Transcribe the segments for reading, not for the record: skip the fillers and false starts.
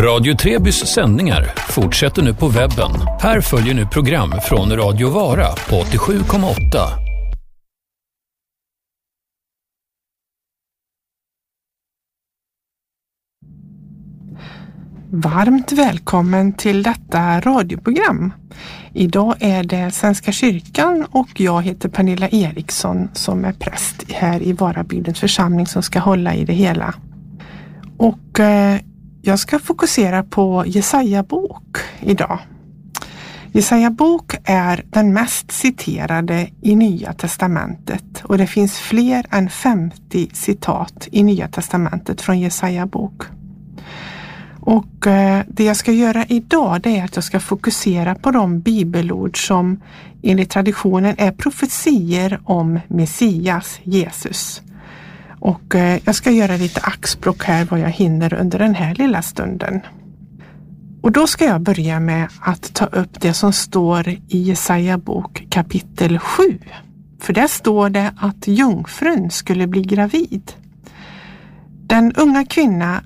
Radio Trebys sändningar fortsätter nu på webben. Här följer nu program från Radio Vara på 87,8. Varmt välkommen till detta radioprogram. Idag är det Svenska kyrkan och jag heter Pernilla Eriksson som är präst här i Varabygdens församling som ska hålla i det hela. Och jag ska fokusera på Jesaja bok idag. Jesaja bok är den mest citerade i Nya testamentet och det finns fler än 50 citat i Nya testamentet från Jesaja bok. Och det jag ska göra idag det är att jag ska fokusera på de bibelord som enligt traditionen är profetier om Messias, Jesus. Och jag ska göra lite axplock här vad jag hinner under den här lilla stunden. Och då ska jag börja med att ta upp det som står i Jesaja bok kapitel 7. För där står det att jungfrun skulle bli gravid. Den unga kvinnan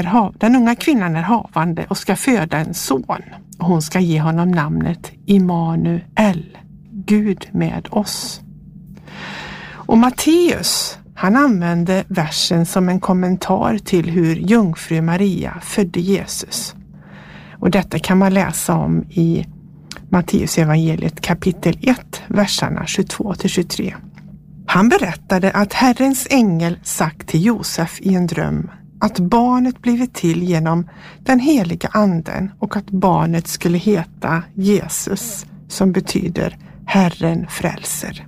är havande och ska föda en son. Och hon ska ge honom namnet Immanuel, Gud med oss. Och Matteus, han använde versen som en kommentar till hur jungfru Maria födde Jesus. Och detta kan man läsa om i Matteus evangeliet kapitel 1, verserna 22-23. Han berättade att Herrens ängel sagt till Josef i en dröm att barnet blivit till genom den heliga anden och att barnet skulle heta Jesus, som betyder Herren frälser.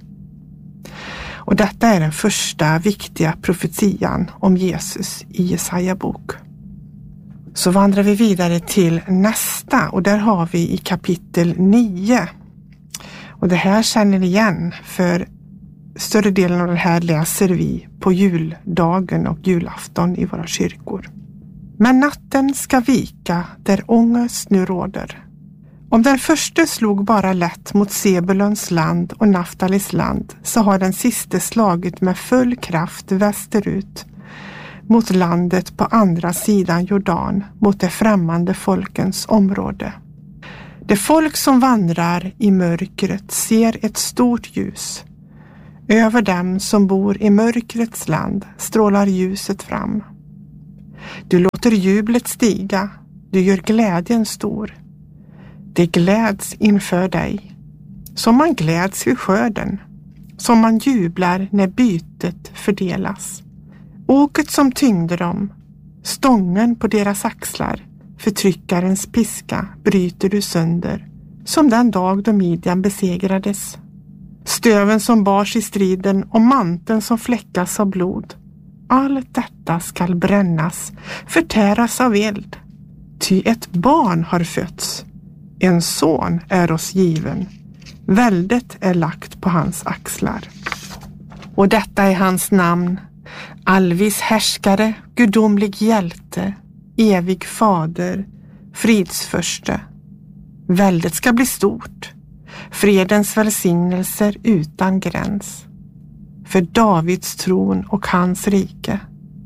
Och detta är den första viktiga profetian om Jesus i Jesaja bok. Så vandrar vi vidare till nästa och där har vi i kapitel 9. Och det här känner ni igen för större delen av det här läser vi på juldagen och julafton i våra kyrkor. Men natten ska vika där ångest nu råder. Om den första slog bara lätt mot Sebulons land och Naftalis land så har den siste slagit med full kraft västerut mot landet på andra sidan Jordan mot de främmande folkens område. Det folk som vandrar i mörkret ser ett stort ljus. Över dem som bor i mörkrets land strålar ljuset fram. Du låter jublet stiga, du gör glädjen stor. Det gläds inför dig, som man gläds vid skörden, som man jublar när bytet fördelas. Åket som tyngde dem, stången på deras axlar, förtryckarens piska bryter du sönder, som den dag då Midjan besegrades. Stöven som bars i striden och manteln som fläckas av blod. Allt detta skall brännas, förtäras av eld. Ty ett barn har fötts, en son är oss given. Väldet är lagt på hans axlar. Och detta är hans namn, allvis härskare, gudomlig hjälte, evig fader, fridsförste. Väldet ska bli stort. Fredens välsignelser utan gräns. För Davids tron och hans rike.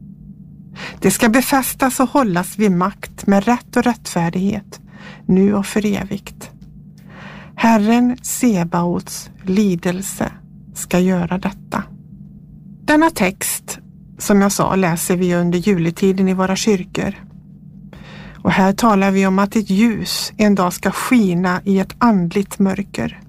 Det ska befästas och hållas vid makt med rätt och rättfärdighet, nu och för evigt. Herren Sebaots lidelse ska göra detta. Denna text, som jag sa, läser vi under juletiden i våra kyrkor. Och här talar vi om att ett ljus en dag ska skina i ett andligt mörker.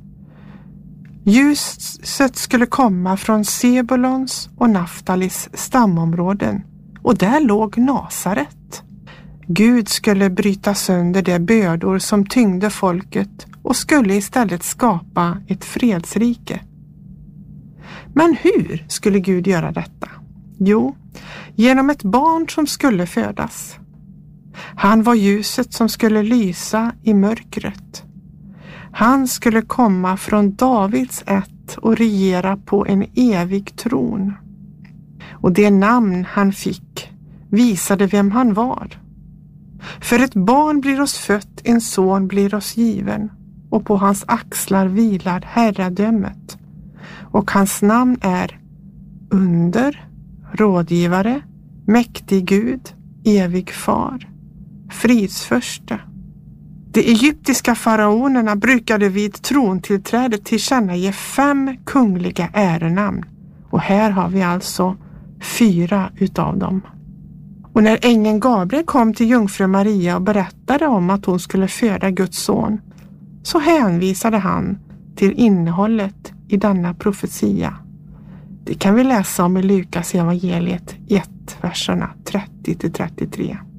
Ljuset skulle komma från Sebulons och Naftalis stamområden och där låg Nasaret. Gud skulle bryta sönder de bördor som tyngde folket och skulle istället skapa ett fredsrike. Men hur skulle Gud göra detta? Jo, genom ett barn som skulle födas. Han var ljuset som skulle lysa i mörkret. Han skulle komma från Davids ett och regera på en evig tron. Och det namn han fick visade vem han var. För ett barn blir oss fött, en son blir oss given, och på hans axlar vilar herradömet. Och hans namn är Under, Rådgivare, Mäktig Gud, Evig Far, fridsförste. De egyptiska faraonerna brukade vid trontillträdet tillkännage 5 kungliga ärenamn. Och här har vi alltså 4 utav dem. Och när ängeln Gabriel kom till jungfru Maria och berättade om att hon skulle föda Guds son, så hänvisade han till innehållet i denna profetia. Det kan vi läsa om i Lukas evangeliet 1, verserna 30-33.